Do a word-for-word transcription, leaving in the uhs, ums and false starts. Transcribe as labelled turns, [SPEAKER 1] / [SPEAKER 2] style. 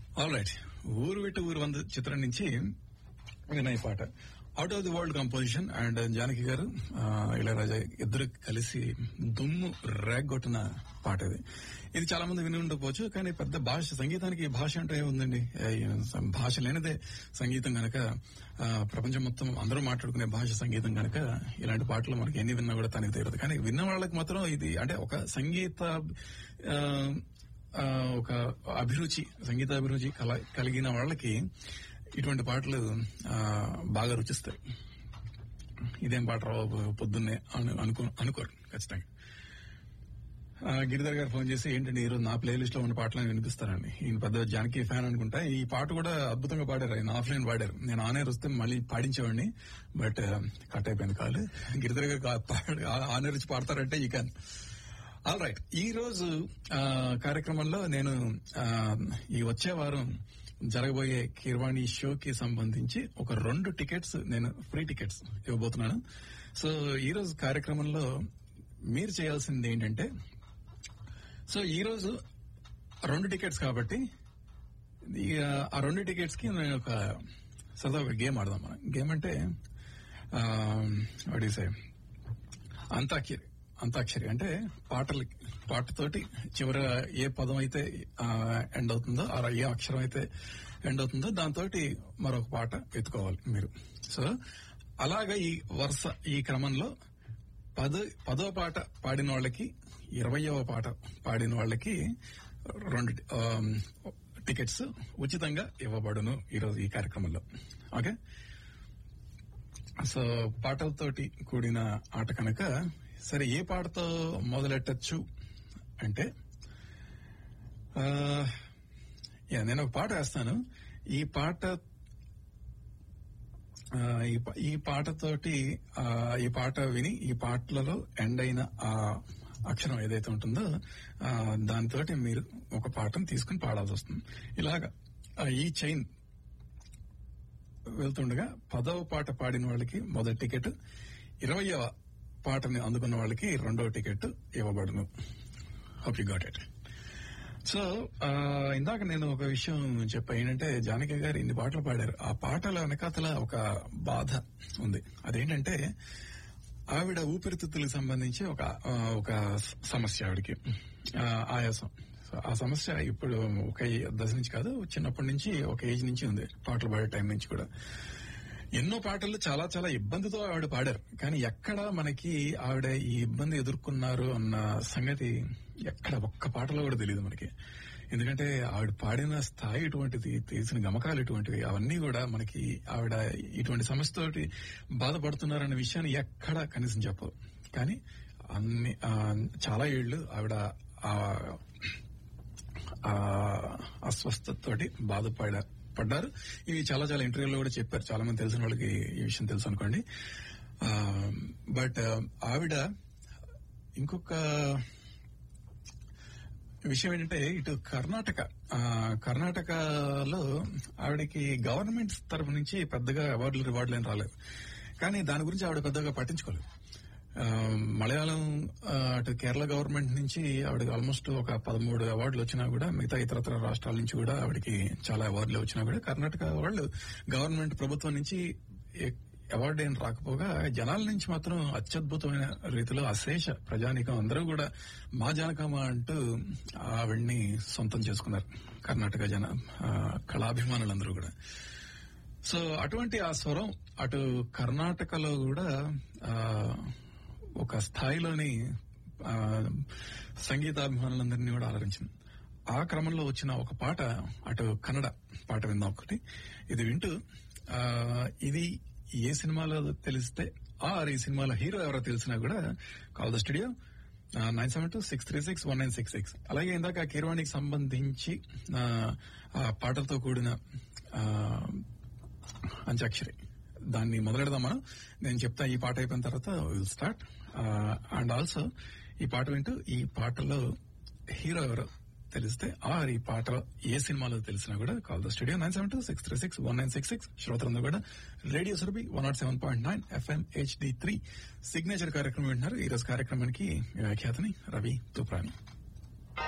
[SPEAKER 1] All right, ఊరు విట్టు ఊరు వంద చిత్రం నుంచి వినయ్ పాట out of the world composition and Janaki గారు ఆ, ఇళయరాజా ఇద్దరు కలిసి దుమ్ము రేగొట్టిన పాట ఇది. ఇది చాలా మంది విని ఉండకపోవచ్చు, కానీ పెద్ద భాష, సంగీతానికి భాష అంటే ఏముందండి, ఏ, భాష లేనిదే సంగీతం గనక, ఆ, ప్రపంచం మొత్తం అందరూ మాట్లాడుకునే భాష సంగీతం గనక ఇలాంటి పాటలు మనకి ఎన్ని విన్నా కూడా తనకి తీరదు. కానీ విన్న వాళ్ళకి మాత్రం ఇది అంటే ఒక సంగీత ఆ, ఆ, ఒక అభిరుచి, సంగీత అభిరుచి కల- కలిగిన వాళ్ళకి ఇటువంటి పాటలు ఆ, బాగా రుచిస్తాయి. ఇదేం పాట రావు పొద్దున్నే అను- అనుకో అనుకోరు ఖచ్చితంగా. ఆ, గిరిధర్ గారు ఫోన్ చేసి ఏంటంటే ఈరోజు నా ప్లేలిస్ట్ లో ఉన్న పాటలను వినిపిస్తారండి. ఈయన పెద్ద జానకి ఫ్యాన్ అనుకుంటా. ఈ పాట కూడా అద్భుతంగా పాడారు, ఆయన ఆఫ్లైన్ పాడారు. నేను ఆన్ ఎయిర్ వస్తే మళ్ళీ పాడించేవాడిని, బట్ కట్ అయిపోయింది కాదు. గిరిధర్ గారు ఆన్ ఎయిర్ వచ్చి పాడతారంటే ఈ క్యాన్. ఆల్ రైట్, ఈ రోజు ఆ, కార్యక్రమంలో నేను ఆ, ఈ వచ్చే వారం జరగబోయే కీర్వాణి షోకి సంబంధించి ఒక రెండు టికెట్స్, నేను ఫ్రీ టికెట్స్ ఇవ్వబోతున్నాను. సో ఈ రోజు కార్యక్రమంలో మీరు చేయాల్సింది ఏంటంటే, సో ఈ రోజు రెండు టికెట్స్ కాబట్టి ఈ, ఆ రెండు టికెట్స్ కి నేను ఒక సరదా ఒక గేమ్ ఆడదాం. మనం గేమ్ అంటే అడిసే అంతాక్షరి. అంతాక్షరి అంటే పాటలు, పాటతోటి చివర ఏ పదం అయితే ఎండ్ అవుతుందో, ఆ ఏ అక్షరం అయితే ఎండ్ అవుతుందో దాంతో మరొక పాట ఎత్తుకోవాలి మీరు. సో అలాగా ఈ వరుస, ఈ క్రమంలో పదో పదో పాట పాడిన వాళ్ళకి, ఇరవయవ పాట పాడిన వాళ్ళకి రెండు ఆ, టికెట్స్ ఉచితంగా ఇవ్వబడును ఈరోజు ఈ కార్యక్రమంలో. ఓకే, సో పాటలతోటి కూడిన ఆట కనుక, సరే ఏ పాటతో మొదలెట్టచ్చు అంటే, ఆ, యా, నేను ఒక పాట వేస్తాను. ఈ పాట ఆ, ఈ పా- ఈ పాటతోటి ఆ, ఈ పాట విని ఈ పాటలలో ఎండ్ అయిన ఆ అక్షరం ఏదైతే ఉంటుందో ఆ, దానితోటి మీరు ఒక పాటను తీసుకుని పాడాల్సి వస్తుంది. ఇలాగా ఆ, ఈ చైన్ వెళ్తుండగా పదవ పాట పాడిన వాళ్ళకి మొదటి టికెట్, ఇరవయవ పాటని అందుకున్న వాళ్ళకి రెండవ టికెట్ ఇవ్వబడును. Hope you got it. So ఆ, ఇందాక నేను ఒక విషయం చెప్పా, ఏంటంటే జానకి గారు ఇన్ని పాటలు పాడారు. ఆ పాటల వెనకాతల ఒక బాధ ఉంది. అదేంటంటే ఆవిడ ఊపిరితిత్తులకు సంబంధించి ఒక ఆ, ఒక సమస్య ఆవిడకి, ఆ, ఆయాసం. సో ఆ సమస్య ఇప్పుడు ఒక దశ నుంచి కాదు, చిన్నప్పటి నుంచి, ఒక ఏజ్ నుంచి ఉంది, పాటలు పాడే టైం నుంచి కూడా. ఎన్నో పాటలు చాలా చాలా ఇబ్బందితో ఆవిడ పాడారు, కానీ ఎక్కడ మనకి ఆవిడ ఈ ఇబ్బంది ఎదుర్కొన్నారు అన్న సంగతి ఎక్కడ ఒక్క పాటలో కూడా తెలియదు మనకి. ఎందుకంటే ఆవిడ పాడిన స్థాయి ఇటువంటిది, తీసిన గమకాలు ఇటువంటివి, అవన్నీ కూడా మనకి ఆవిడ ఇటువంటి సమస్యతోటి బాధపడుతున్నారన్న విషయాన్ని ఎక్కడ కనీసం చెప్పదు. కానీ అన్ని ఆ, చాలా ఏళ్లు ఆవిడ ఆ ఆ అస్వస్థతతోటి బాధపడ పడ్డారు. ఇవి చాలా చాలా ఇంటర్వ్యూలో కూడా చెప్పారు. చాలా మంది తెలిసిన వాళ్ళకి ఈ విషయం తెలుసు అనుకోండి. బట్ ఆవిడ ఇంకొక విషయం ఏంటంటే, ఇటు కర్ణాటక ఆ, కర్ణాటకలో ఆవిడకి గవర్నమెంట్ తరఫు నుంచి పెద్దగా అవార్డులు రివార్డులు ఏం రాలేదు. కానీ దాని గురించి ఆవిడ పెద్దగా పట్టించుకోలేదు. ఆ, మలయాళం ఆ, అటు కేరళ గవర్నమెంట్ నుంచి ఆవిడకి ఆల్మోస్ట్ ఒక పదమూడు అవార్డులు వచ్చినా కూడా, మిగతా ఇతరత్ర రాష్ట్రాల నుంచి కూడా ఆవిడకి చాలా అవార్డులు వచ్చినా కూడా, కర్ణాటక వాళ్ళు గవర్నమెంట్ ప్రభుత్వం నుంచి ఏ- అవార్డు ఏం రాకపోగా, జనాల నుంచి మాత్రం అత్యద్భుతమైన రీతిలో అశేష ప్రజానీకం అందరూ కూడా మా జానకమ్మ అంటూ ఆవిడ్ని సొంతం చేసుకున్నారు, కర్ణాటక జన ఆ, కళాభిమానులందరూ కూడా. సో అటువంటి ఆ స్వరం అటు కర్ణాటకలో కూడా ఆ, ఒక స్థాయిలోని ఆ, సంగీతాభిమానులందరినీ కూడా ఆలరించింది. ఆ క్రమంలో వచ్చిన ఒక పాట, అటు కన్నడ పాట విందాం ఒకటి. ఇది వింటూ ఆ, ఇది ఏ సినిమాలో తెలిస్తే, ఆ ఈ సినిమాలో హీరో ఎవరో తెలిసినా కూడా call the studio nine seven two six three six one nine six six. అలాగే ఇందాక కీర్వాణికి సంబంధించి ఆ, ఆ పాటలతో కూడిన ఆ, అంత్యాక్షరి, దాన్ని మొదలెడదాం మనం. నేను చెప్తా, ఈ పాట అయిపోయిన తర్వాత విల్ స్టార్ట్. అండ్ ఆల్సో ఈ పాట వింటూ ఈ పాటలో హీరో ఎవరో తెలిస్తే, ఆర్ ఈ పాట ఏ సినిమాలో తెలిసినా కూడా call the studio nine seven two six three six one nine six six. శ్రోతలందరూ కూడా radio Surabhi one not seven point nine FM HD three signature కార్యక్రమం వింటున్నారు. ఈ రోజు కార్యక్రమానికి వ్యాఖ్యాతని రవి తూప్రాని.